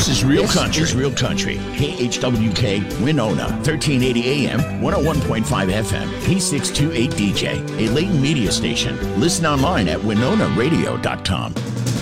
This is Real Country. KHWK Winona, 1380 AM, 101.5 FM, P628DJ, a Layton media station. Listen online at WinonaRadio.com.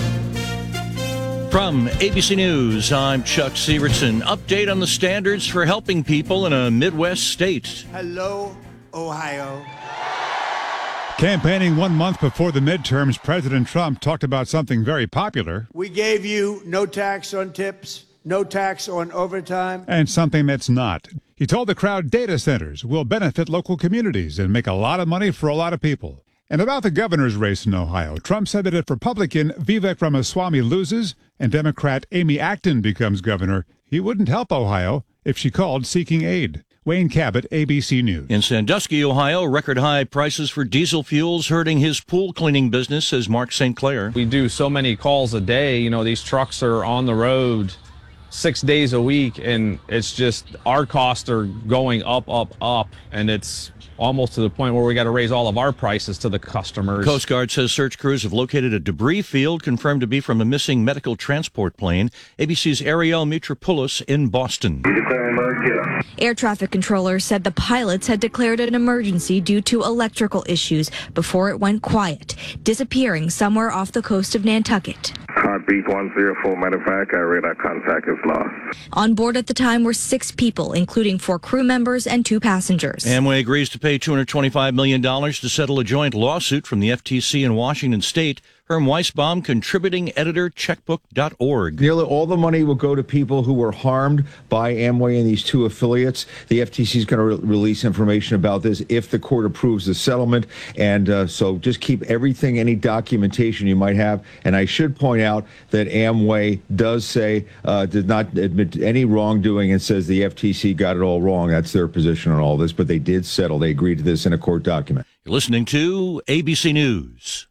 From ABC News, I'm Chuck Sievertson. Update on the standards for helping people in a Midwest state. Hello, Ohio. Campaigning 1 month before the midterms, President Trump talked about something very popular. We gave you no tax on tips, no tax on overtime. And something that's not. He told the crowd data centers will benefit local communities and make a lot of money for a lot of people. And about the governor's race in Ohio, Trump said that if Republican Vivek Ramaswamy loses and Democrat Amy Acton becomes governor, he wouldn't help Ohio if she called seeking aid. Wayne Cabot, ABC News. In Sandusky, Ohio, record-high prices for diesel fuels hurting his pool cleaning business, says Mark St. Clair. We do so many calls a day. You know, these trucks are on the road 6 days a week, and it's just our costs are going up, and it's almost to the point where we got to raise all of our prices to the customers. Coast Guard says search crews have located a debris field confirmed to be from a missing medical transport plane. ABC's Ariel Mitropoulos in Boston. Air traffic controllers said the pilots had declared an emergency due to electrical issues before it went quiet, disappearing somewhere off the coast of Nantucket. Heartbeat 104, matter of fact, our radar contact is lost. On board at the time were 6 people, including 4 crew members and 2 passengers. Amway agrees to pay $225 million to settle a joint lawsuit from the FTC and Washington State. Herm Weisbaum, contributing editor, checkbook.org. Nearly all the money will go to people who were harmed by Amway and these 2 affiliates. The FTC is going to release information about this if the court approves the settlement. And so just keep everything, any documentation you might have. And I should point out that Amway does say, did not admit any wrongdoing and says the FTC got it all wrong. That's their position on all this. But they did settle. They agreed to this in a court document. You're listening to ABC News.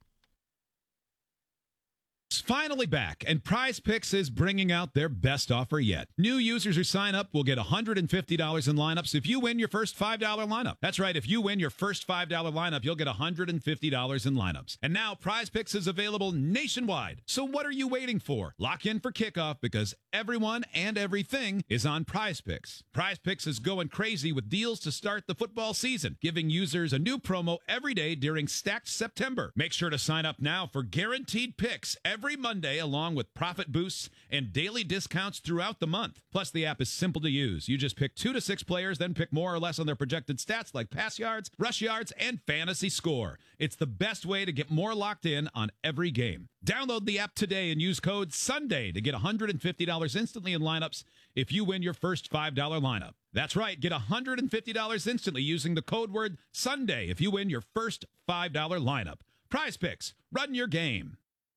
Finally back, and Prize Picks is bringing out their best offer yet. New users who sign up will get $150 in lineups if you win your first $5 lineup. That's right, if you win your first $5 lineup, you'll get $150 in lineups. And now Prize Picks is available nationwide. So what are you waiting for? Lock in for kickoff because everyone and everything is on Prize Picks. Prize Picks is going crazy with deals to start the football season, giving users a new promo every day during Stacked September. Make sure to sign up now for guaranteed picks every Monday, along with profit boosts and daily discounts throughout the month. Plus, the app is simple to use. You just pick 2 to 6 players, then pick more or less on their projected stats like pass yards, rush yards, and fantasy score. It's the best way to get more locked in on every game. Download the app today and use code SUNDAY to get $150 instantly in lineups if you win your first $5 lineup. That's right, get $150 instantly using the code word SUNDAY if you win your first $5 lineup. Prize Picks, run your game.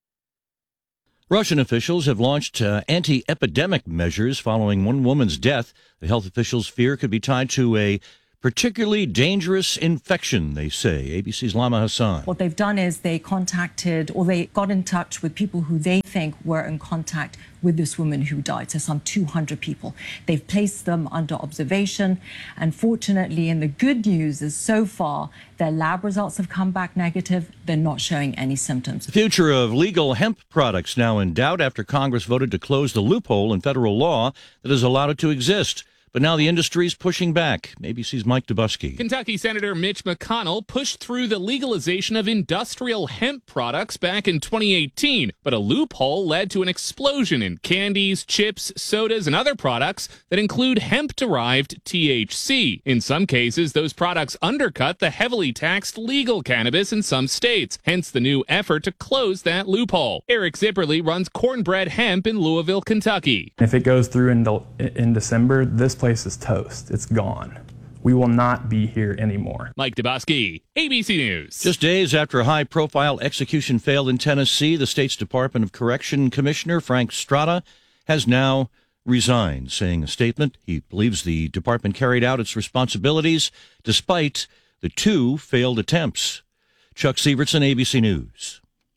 Russian officials have launched anti-epidemic measures following one woman's death. The health officials fear could be tied to a particularly dangerous infection, they say. ABC's Lama Hassan. What they've done is they contacted, or they got in touch with people who they think were in contact with this woman who died, so some 200 people. They've placed them under observation, and fortunately, and the good news is so far, their lab results have come back negative. They're not showing any symptoms. The future of legal hemp products now in doubt after Congress voted to close the loophole in federal law that has allowed it to exist. But now the industry's pushing back. ABC's Mike Dubusky. Kentucky Senator Mitch McConnell pushed through the legalization of industrial hemp products back in 2018, but a loophole led to an explosion in candies, chips, sodas, and other products that include hemp-derived THC. In some cases, those products undercut the heavily taxed legal cannabis in some states, hence the new effort to close that loophole. Eric Zipperly runs Cornbread Hemp in Louisville, Kentucky. If it goes through in December, this place is toast. It's gone. We will not be here anymore. Mike Dubusky, ABC News. Just days after a high-profile execution failed in Tennessee, the state's Department of Correction Commissioner Frank Strada has now resigned, saying in a statement he believes the department carried out its responsibilities despite the 2 failed attempts. Chuck Sievertson, ABC News.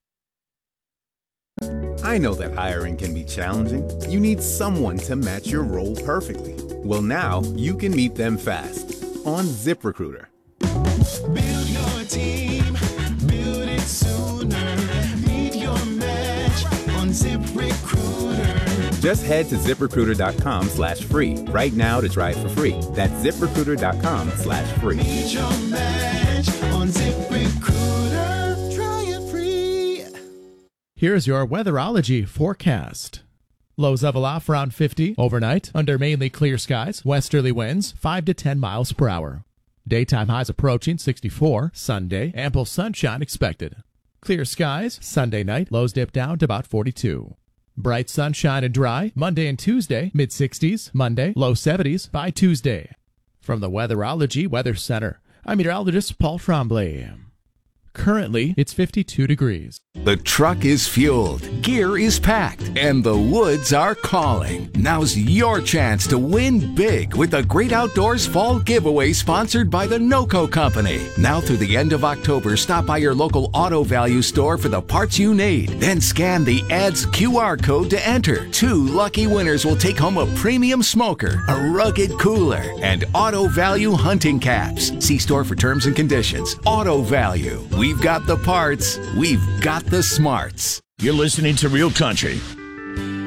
I know that hiring can be challenging. You need someone to match your role perfectly. Well, now you can meet them fast on ZipRecruiter. Build your team, build it sooner. Meet your match on ZipRecruiter. Just head to ZipRecruiter.com/free right now to try it for free. That's ZipRecruiter.com/free. Meet your match on ZipRecruiter. Try it free. Here's your weatherology forecast. Lows level off around 50 overnight under mainly clear skies. Westerly winds 5 to 10 miles per hour. Daytime highs approaching 64. Sunday, ample sunshine expected. Clear skies Sunday night. Lows dip down to about 42. Bright sunshine and dry Monday and Tuesday. Mid-60s Monday. Low 70s by Tuesday. From the Weatherology Weather Center, I'm meteorologist Paul Tremblay. Currently, it's 52 degrees. The truck is fueled, gear is packed, and the woods are calling. Now's your chance to win big with the Great Outdoors Fall Giveaway sponsored by the NOCO Company. Now through the end of October, stop by your local Auto Value store for the parts you need. Then scan the ADS QR code to enter. 2 lucky winners will take home a premium smoker, a rugged cooler, and Auto Value hunting caps. See store for terms and conditions. Auto Value. We've got the parts. We've got the smarts. You're listening to Real Country